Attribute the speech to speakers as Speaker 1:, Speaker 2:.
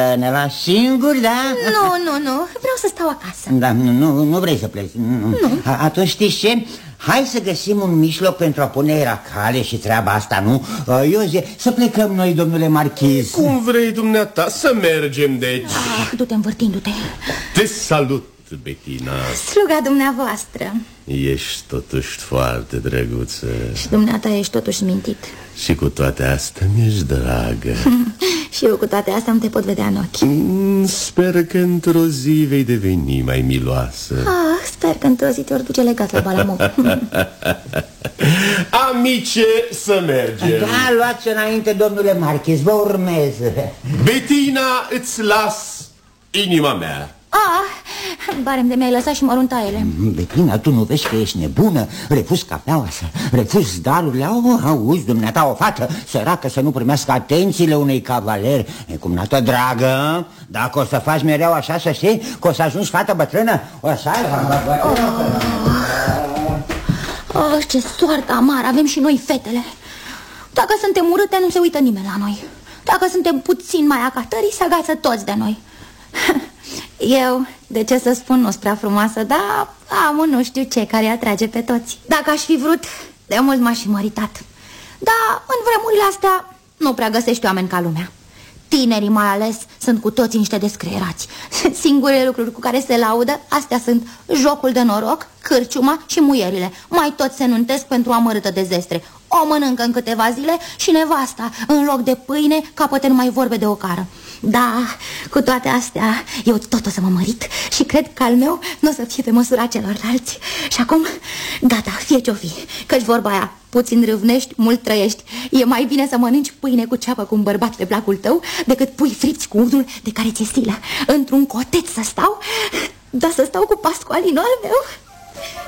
Speaker 1: să ne lași singuri, da?
Speaker 2: Nu, vreau să stau acasă.
Speaker 1: Da, nu vrei să pleci. Nu. Atunci știți ce? Hai să găsim un mijloc pentru a pune la cale și treaba asta, nu? Eu zic, să plecăm noi, domnule marchiz.
Speaker 3: Cum vrei, dumneata, să mergem, deci.
Speaker 2: Du-te învârtindu-te.
Speaker 3: Te salut, Bettina.
Speaker 2: Sluga dumneavoastră.
Speaker 3: Ești totuși foarte drăguță.
Speaker 2: Și dumneata ești totuși mintit.
Speaker 3: Și cu toate astea mi-ești dragă.
Speaker 2: Și eu cu toate astea nu te pot vedea în ochi.
Speaker 3: Sper că într-o zi vei deveni mai miloasă.
Speaker 2: Sper că într-o zi te-or duce legat la Balamov.
Speaker 3: Amice, să mergem.
Speaker 1: Da, luați înainte, domnule marchiz, vă urmez.
Speaker 3: Bettina, îți las inima mea.
Speaker 2: Barem de mi-ai lăsat și măruntaiele.
Speaker 1: Bettina, tu nu vezi că ești nebună? Refuzi cafeaua, refuzi darurile. Auzi, dumneata, o fată săracă să nu primească atențiile unui cavaler. Cumnată dragă, dacă o să faci mereu așa, să știi că o să ajungi fată bătrână. O să
Speaker 2: ce soartă amară avem și noi, fetele. Dacă suntem urâte, nu se uită nimeni la noi. Dacă suntem puțin mai acatării, se agață toți de noi. Eu, de ce să spun, nu-s prea frumoasă, dar am un nu știu ce care atrage pe toți. Dacă aș fi vrut, de mult m-aș fi măritat. Dar în vremurile astea nu prea găsești oameni ca lumea. Tinerii mai ales sunt cu toții niște descreierați. Singurele lucruri cu care se laudă, astea sunt jocul de noroc, cârciuma și muierile. Mai toți se nuntesc pentru o amărâtă de zestre. O mănâncă în câteva zile și nevasta, în loc de pâine, capătă numai vorbe de ocară. Da, cu toate astea, eu tot o să mă mărit și cred că al meu nu o să fie pe măsura celorlalți. Și acum, gata, fie ce-o fi, căci vorba aia, puțin râvnești, mult trăiești. E mai bine să mănânci pâine cu ceapă cu un bărbat pe placul tău decât pui fripți cu unul de care ți-e silă. Într-un coteț să stau, dar să stau cu Pascualino al meu.